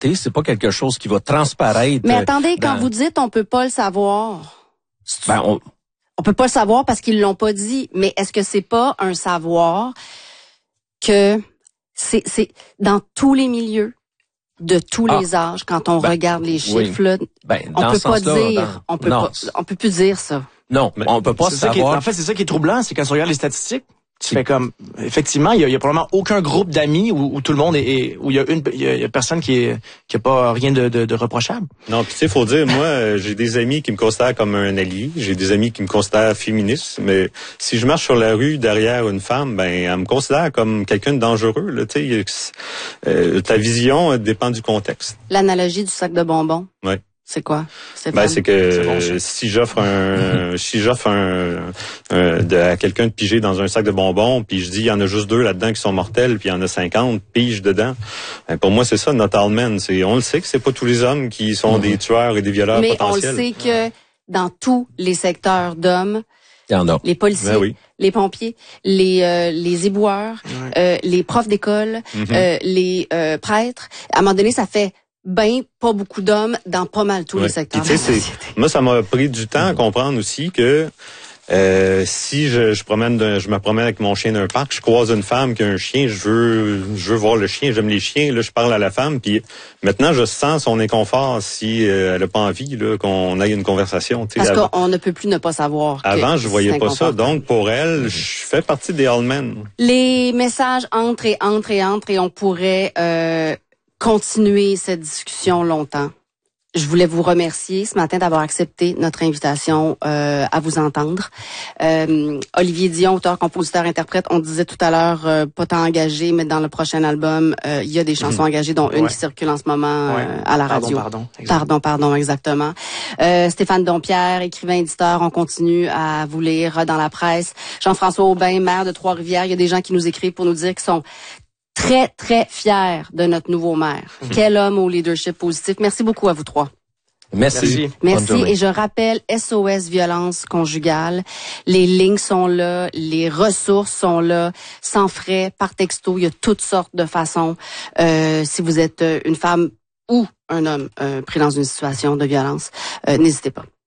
clarté, c'est pas quelque chose qui va transparaître. Mais attendez, quand vous dites on peut pas le savoir, on peut pas le savoir parce qu'ils l'ont pas dit, mais est-ce que c'est pas un savoir que c'est dans tous les milieux, de tous les âges, quand on regarde les chiffres, là, on peut pas dire, on peut plus dire ça. Non, on peut pas savoir. En fait, c'est ça qui est troublant, c'est quand on regarde les statistiques, tu fais comme, effectivement, il y a probablement aucun groupe d'amis où tout le monde où il y a personne qui a pas rien de reprochable. Non, puis tu sais, faut dire, moi, j'ai des amis qui me considèrent comme un allié, j'ai des amis qui me considèrent féministe, mais si je marche sur la rue derrière une femme, elle me considère comme quelqu'un de dangereux, là, tu sais, ta vision elle dépend du contexte. L'analogie du sac de bonbons. Oui. C'est quoi? C'est que si j'offre à quelqu'un de piger dans un sac de bonbons, puis je dis il y en a juste 2 là-dedans qui sont mortels, puis il y en a 50 pige dedans. Pour moi c'est ça notre Allman, on le sait que c'est pas tous les hommes qui sont des tueurs et des violeurs potentiels. Mais on le sait que dans tous les secteurs d'hommes, il y en a. Les policiers, les pompiers, les éboueurs, les profs d'école, les prêtres. À un moment donné, ça fait pas beaucoup d'hommes dans pas mal tous les secteurs. Moi, ça m'a pris du temps à comprendre aussi que si je me promène avec mon chien d'un parc, je croise une femme qui a un chien, je veux voir le chien, j'aime les chiens, là je parle à la femme, puis maintenant je sens son inconfort si elle a pas envie là qu'on aille une conversation. Parce qu'on ne peut plus ne pas savoir. Avant, je voyais pas ça, donc pour elle, je fais partie des Allmen. Les messages entrent et on pourrait continuer cette discussion longtemps. Je voulais vous remercier ce matin d'avoir accepté notre invitation à vous entendre. Olivier Dion, auteur, compositeur, interprète, on disait tout à l'heure, pas tant engagé, mais dans le prochain album, il y a des chansons engagées, dont une qui circule en ce moment à la radio. Pardon, exactement. Stéphane Dompierre, écrivain, éditeur, on continue à vous lire dans la presse. Jean-François Aubin, maire de Trois-Rivières, il y a des gens qui nous écrivent pour nous dire qu'ils sont très, très fiers de notre nouveau maire. Quel homme au leadership positif. Merci beaucoup à vous trois. Merci. Et je rappelle SOS Violence Conjugale. Les lignes sont là, les ressources sont là, sans frais, par texto. Il y a toutes sortes de façons. Si vous êtes une femme ou un homme pris dans une situation de violence, n'hésitez pas.